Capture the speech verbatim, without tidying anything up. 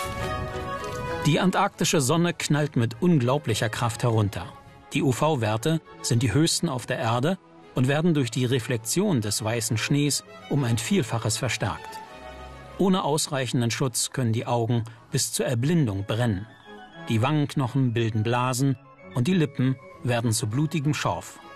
Die antarktische Sonne knallt mit unglaublicher Kraft herunter. Die U V-Werte sind die höchsten auf der Erde und werden durch die Reflexion des weißen Schnees um ein Vielfaches verstärkt. Ohne ausreichenden Schutz können die Augen bis zur Erblindung brennen. Die Wangenknochen bilden Blasen und die Lippen werden zu blutigem Schorf.